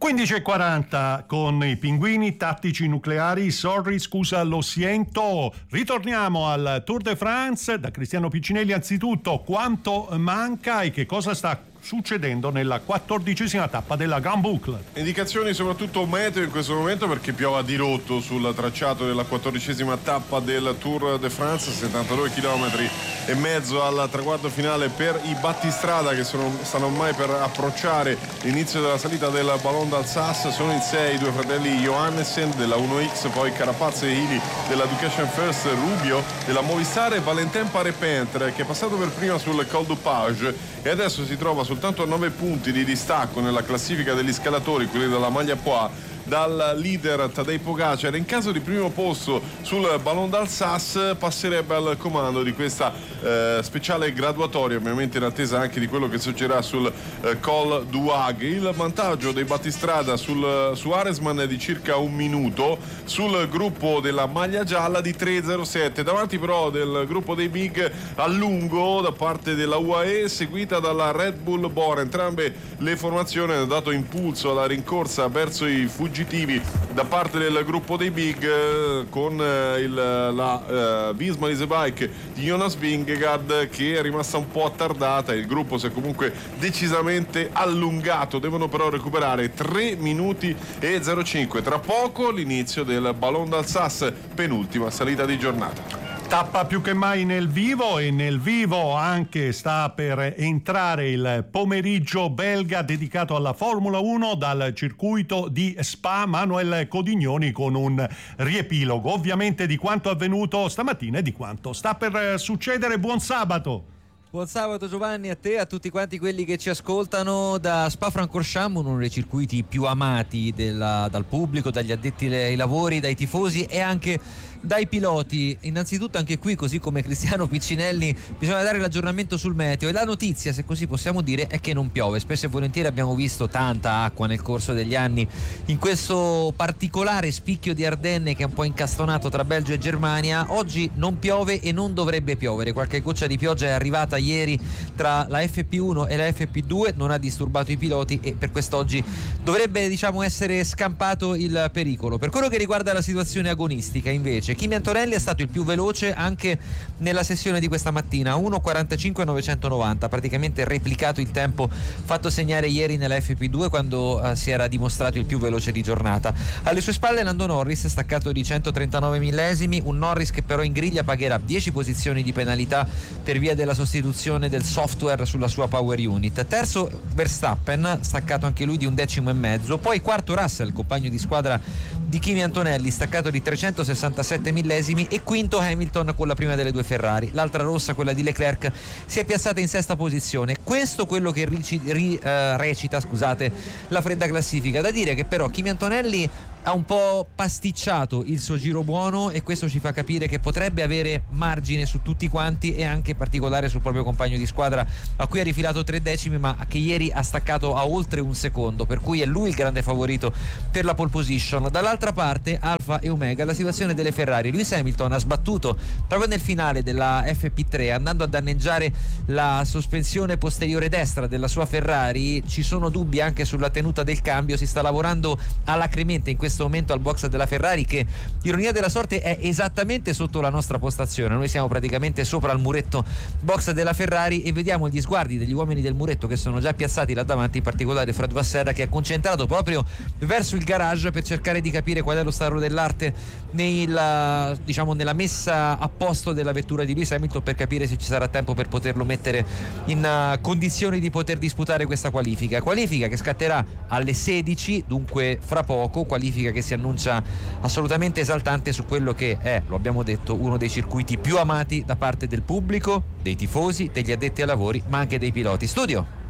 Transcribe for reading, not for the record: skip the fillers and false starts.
15:40 con i pinguini tattici nucleari. Sorry, scusa, lo siento. Ritorniamo al Tour de France da Cristiano Piccinelli. Anzitutto, quanto manca e che cosa sta succedendo nella 14ª tappa della Grand Boucle? Indicazioni soprattutto meteo in questo momento, perché piove a dirotto sul tracciato della 14ª tappa del Tour de France, 72 km e mezzo al traguardo finale per i battistrada che stanno ormai per approcciare l'inizio della salita del Ballon d'Alsace. Sono in 6 i due fratelli Johannessen della 1X, poi Carapaz e Ili della Education First, Rubio della Movistar e Valentin Parepintre, che è passato per prima sul Col du Page e adesso si trova soltanto a 9 punti di distacco nella classifica degli scalatori, quelli della maglia Poix, dal leader Tadej Pogacar. In caso di primo posto sul Ballon d'Alsace passerebbe al comando di questa speciale graduatoria, ovviamente in attesa anche di quello che succederà sul Col du Hague. Il vantaggio dei battistrada su Aresman è di circa un minuto, sul gruppo della maglia gialla di 3:07, davanti però del gruppo dei big a lungo da parte della UAE seguita dalla Red Bull Bora. Entrambe le formazioni hanno dato impulso alla rincorsa verso i fuggitivi da parte del gruppo dei big, con la Visma Leasebike di Jonas Vingegaard che è rimasta un po' attardata. Il gruppo si è comunque decisamente allungato, devono però recuperare 3 minuti e 05. Tra poco l'inizio del Ballon d'Alsace, penultima salita di giornata. Tappa più che mai nel vivo, e nel vivo anche sta per entrare il pomeriggio belga dedicato alla Formula 1 dal circuito di Spa. Manuel Codignoni con un riepilogo ovviamente di quanto avvenuto stamattina e di quanto sta per succedere. Buon sabato! Buon sabato Giovanni, a te, a tutti quanti quelli che ci ascoltano da Spa-Francorchamps, uno dei circuiti più amati dal pubblico, dagli addetti ai lavori, dai tifosi e anche dai piloti. Innanzitutto anche qui, così come Cristiano Piccinelli, bisogna dare l'aggiornamento sul meteo, e la notizia, se così possiamo dire, è che non piove. Spesso e volentieri abbiamo visto tanta acqua nel corso degli anni in questo particolare spicchio di Ardenne che è un po' incastonato tra Belgio e Germania. Oggi non piove e non dovrebbe piovere. Qualche goccia di pioggia è arrivata ieri tra la FP1 e la FP2, non ha disturbato i piloti e per quest'oggi dovrebbe, essere scampato il pericolo. Per quello che riguarda la situazione agonistica, invece, Kimi Antonelli è stato il più veloce anche nella sessione di questa mattina, 1:45.990, praticamente replicato il tempo fatto segnare ieri nella FP2 quando si era dimostrato il più veloce di giornata. Alle sue spalle Lando Norris, staccato di 139 millesimi, un Norris che però in griglia pagherà 10 posizioni di penalità per via della sostituzione del software sulla sua power unit. Terzo Verstappen, staccato anche lui di 1,5 decimi, poi quarto Russell, compagno di squadra di Kimi Antonelli, staccato di 367 millesimi, e quinto Hamilton con la prima delle due Ferrari. L'altra rossa, quella di Leclerc, si è piazzata in sesta posizione. Questo quello che recita la fredda classifica. Da dire che però Kimi Antonelli ha un po' pasticciato il suo giro buono, e questo ci fa capire che potrebbe avere margine su tutti quanti, e anche in particolare sul proprio compagno di squadra, a cui ha rifilato 3 decimi ma che ieri ha staccato a oltre un secondo, per cui è lui il grande favorito per la pole position. Dall'altra parte Alfa e Omega, la situazione delle Ferrari. Lewis Hamilton ha sbattuto proprio nel finale della FP3, andando a danneggiare la sospensione posteriore destra della sua Ferrari. Ci sono dubbi anche sulla tenuta del cambio, si sta lavorando alacremente in questo momento al box della Ferrari, che, ironia della sorte, è esattamente sotto la nostra postazione. Noi siamo praticamente sopra il muretto box della Ferrari e vediamo gli sguardi degli uomini del muretto che sono già piazzati là davanti, in particolare Fred Vasseur, che è concentrato proprio verso il garage per cercare di capire qual è lo stato dell'arte nella messa a posto della vettura di Lewis Hamilton, per capire se ci sarà tempo per poterlo mettere in condizioni di poter disputare questa qualifica che scatterà alle 16, dunque fra poco, qualifica che si annuncia assolutamente esaltante su quello che è, lo abbiamo detto, uno dei circuiti più amati da parte del pubblico, dei tifosi, degli addetti ai lavori, ma anche dei piloti. Studio.